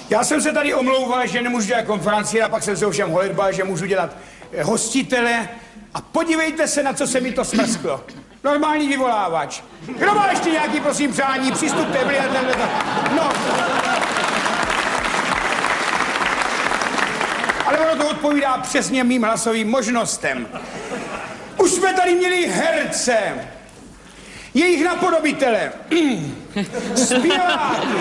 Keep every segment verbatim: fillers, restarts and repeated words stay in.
Já jsem se tady omlouval, že nemůžu dělat konferenci, a pak jsem se ovšem holedbal, že můžu dělat eh, hostitele. A podívejte se, na co se mi to smrsklo. Normální vyvolávač. Kdo má ještě nějaký, prosím, přání? Přistupte, no. Ale ono to odpovídá přesně mým hlasovým možnostem. Už jsme tady měli herce, jejich napodobitele, zpěváky,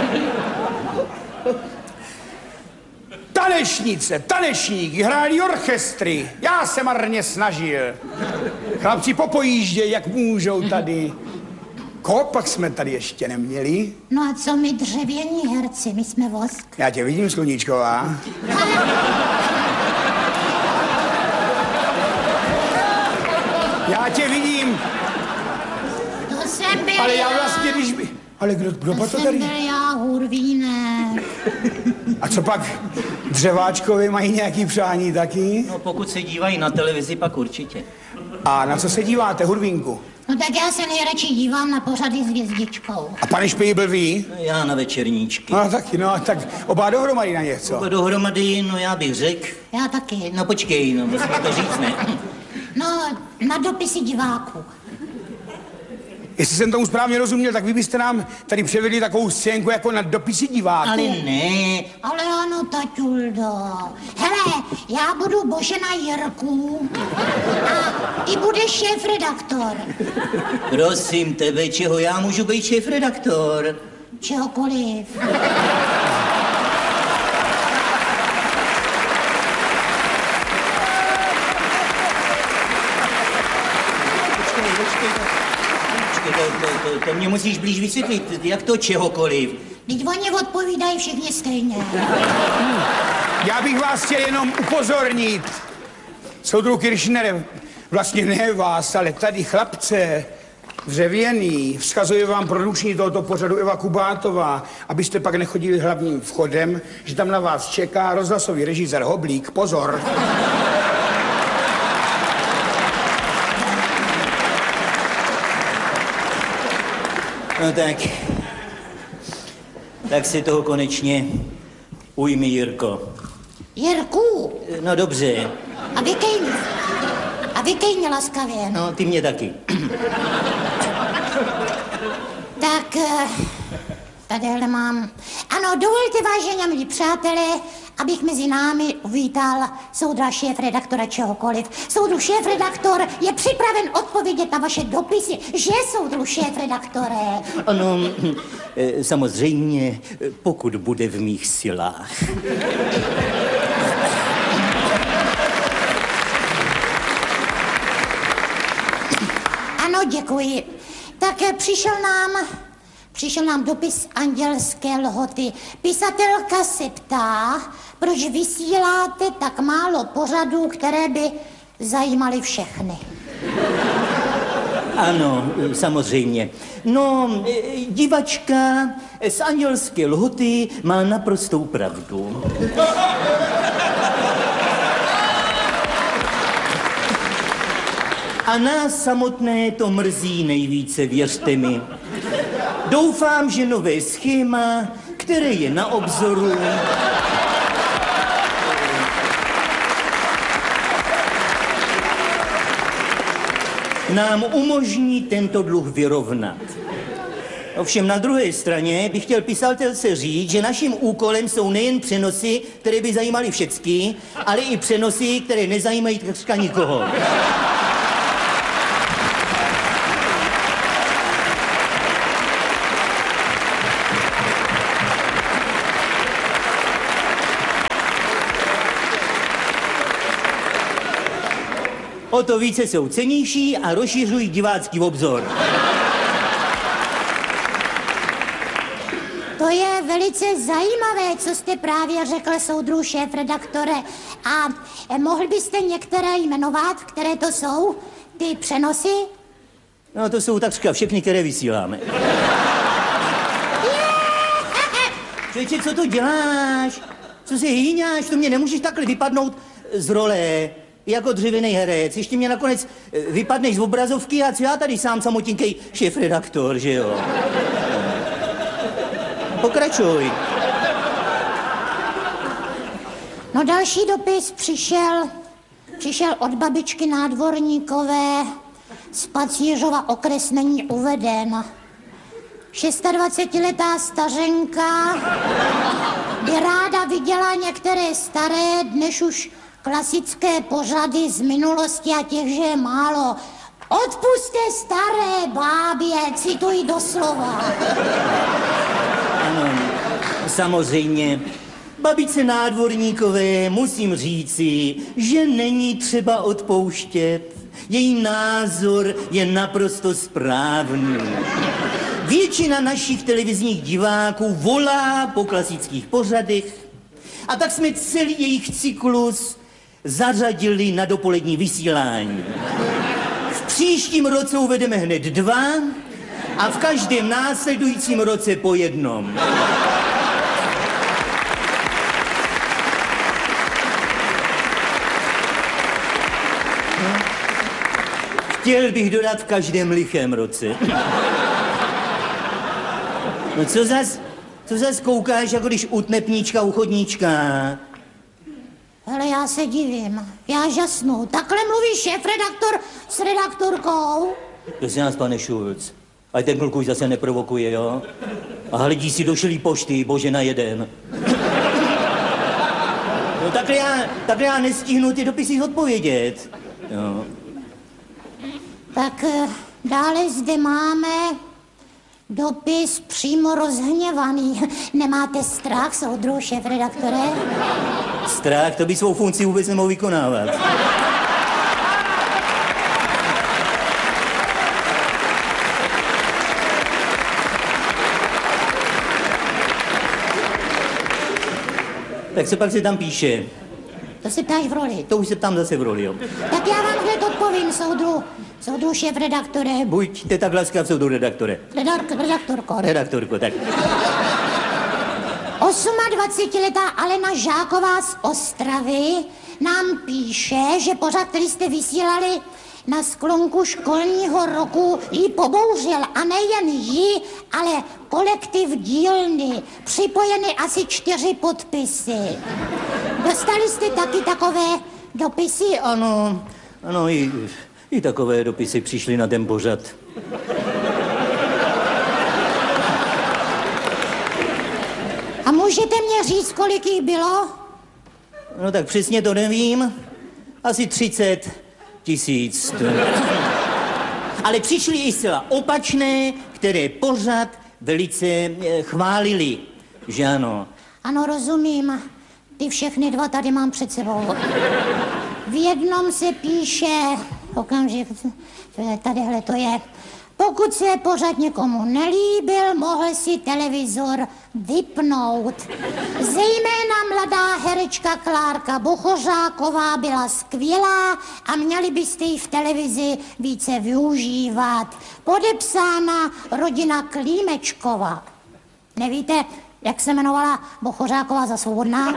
tanečnice, tanečníky, hráli orchestry. Já se marně snažil. Chlapci popojíždějí, jak můžou tady. Koho pak jsme tady ještě neměli? No a co my dřevění herci, my jsme vosk. Já tě vidím, Sluníčková. Já tě vidím. To jsem byl Ale já. já vlastně, když by... Ale kdo, kdo to pak to jsem tady? byl já, Hurvínek. A co pak dřeváčkovi mají nějaký přání taky? No pokud se dívají na televizi, pak určitě. A na co se díváte, Hurvínku? No tak já se nejradši dívám na pořady s hvězdičkou. A pane Špejbl ví? No, já na večerníčky. No taky, no, tak oba dohromady na něco. Oba dohromady, no já bych řekl. Já taky. No počkej, no musíme to říct, ne? No, na dopisy diváků. Jestli jsem tomu správně rozuměl, tak vy byste nám tady převedli takovou scénku jako na dopisy diváků. Ale ne. Ale ano, taťuldo. Hele, já budu Božena Jirků a ty budeš šéfredaktor. Prosím tebe, čeho já můžu být šéfredaktor? Čehokoliv. To, to, to, to mě musíš blíž vysvětlit, jak to čehokoliv. Vždyť oni odpovídají všichni stejně. Já bych vás chtěl jenom upozornit. Soudruh Kiršner, vlastně ne vás, ale tady chlapce, dřevěný, vzkazuje vám produkční tohoto pořadu Eva Kubátová, abyste pak nechodili hlavním vchodem, že tam na vás čeká rozhlasový režisér Hoblík. Pozor. No tak, tak si toho konečně ujmi, Jirko. Jirku, No dobře, a vykej, a vykej mě laskavě. no ty mě taky. Tak, eh, tadyhle mám. Ano, dovolte, vážení milí přátelé, abych mezi námi uvítal soudra šéfredaktora čehokoliv. Soudruh šéfredaktor je připraven odpovědět na vaše dopisy, že soudruh šéfredaktore? Ano, eh, samozřejmě, pokud bude v mých silách. Ano, děkuji. Tak eh, přišel nám, přišel nám dopis Andělské lhoty. Pisatelka se ptá, proč vysíláte tak málo pořadů, které by zajímaly všechny. Ano, samozřejmě. No, eh, divačka z Andělské lhoty má naprostou pravdu. A nás samotné to mrzí nejvíce, věřte mi. Doufám, že nové schéma, které je na obzoru, nám umožní tento dluh vyrovnat. Ovšem na druhé straně bych chtěl pisatelce říct, že naším úkolem jsou nejen přenosy, které by zajímaly všecky, ale i přenosy, které nezajímají takřka nikoho. O to více jsou cennější a rozšiřují divácký obzor. To je velice zajímavé, co jste právě řekl, soudruh šéfredaktore. A eh, mohl byste některé jmenovat, které to jsou, ty přenosy? No to jsou takřka všechny, které vysíláme. Člověče, co to děláš? Co si hýňáš? To mě nemůžeš takhle vypadnout z role. Jako dřevěný herec. Ještě mě nakonec vypadneš z obrazovky a co já tady sám samotinkej šéfredaktor, že jo? Pokračuj. No další dopis přišel, přišel od babičky Nádvorníkové, z Pacířova okres není uveden. šestadvacetiletá stařenka by ráda viděla některé staré, dnes už klasické pořady z minulosti a těch, že je málo. Odpuste staré bábě, cituji doslova. Ano, samozřejmě. Babičce Nádvorníkové musím říci, že není třeba odpouštět. Její názor je naprosto správný. Většina našich televizních diváků volá po klasických pořadech a tak jsme celý jejich cyklus zařadili na dopolední vysílání. V příštím roce uvedeme hned dva a v každém následujícím roce po jednom. Chtěl bych dodat v každém lichém roce. No co zas, co zas koukáš, jako když utne pníčka u chodníčka? Hele, já se divím, já žasnu. Takhle mluví šéfredaktor s redaktorkou. Prosím nás, pane Šulc, ať ten kluk už zase neprovokuje, jo? A hledí si došlý pošty, bože na jeden. No takhle já, takhle já nestihnu ty dopisy odpovědět. Jo. Tak eh, dále zde máme dopis přímo rozhněvaný. Nemáte strach, soudruhu šéfredaktore? Strach, to by svou funkci vůbec nemohl vykonávat. Tak se pak se tam píše. To se ptáš v roli. To už se ptám zase v roli, jo. Tak já vám hned odpovím, soudru, soudru šéfredaktore. Buďte tak laskav, soudru redaktore. Redar, redaktorko. Redaktorko, tak. dvacetiosmiletá Alena Žáková z Ostravy nám píše, že pořad, který jste vysílali na sklonku školního roku, jí pobouřil. A nejen jí, ale kolektiv dílny. Připojeny asi čtyři podpisy. Dostali jste taky takové dopisy? Ano, ano, i, i takové dopisy přišly na ten pořad. A můžete mě říct, kolik jich bylo? No tak přesně to nevím. Asi třicet tisíc. Ale přišly i zcela opačné, které pořad velice eh, chválili. Že ano? Ano, rozumím. Ty všechny dva tady mám před sebou. V jednom se píše, okamžik, tadyhle to je, pokud se pořad někomu nelíbil, mohl si televizor vypnout. Zejména mladá herečka Klárka Bochořáková byla skvělá a měli byste ji v televizi více využívat. Podepsána rodina Klímečkova. Nevíte, jak se jmenovala Bochořáková za Svobodná?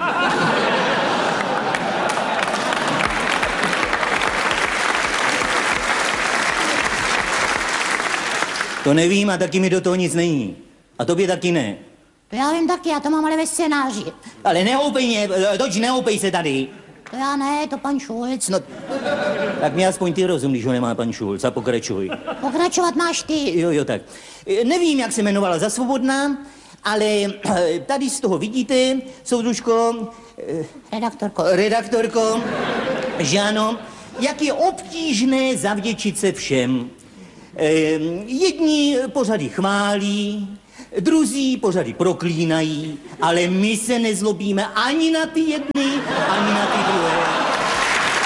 To nevím a taky mi do toho nic není. A tobě taky ne. To já vím taky, já to mám ale ve scénáři. Ale nehoupej mě, toč nehoupej se tady. To já ne, to pan Šulc. No, tak mi aspoň ty rozum, když ho nemá pan Šulc, a pokračuj. Pokračovat máš ty. Jo, jo, tak. Nevím, jak se jmenovala za Svobodná, ale tady z toho vidíte, soudružko, Redaktorko. redaktorko, že ano, jak je obtížné zavděčit se všem. Jedni pořady chválí, druzí pořady proklínají, ale my se nezlobíme ani na ty jedny, ani na ty druhé.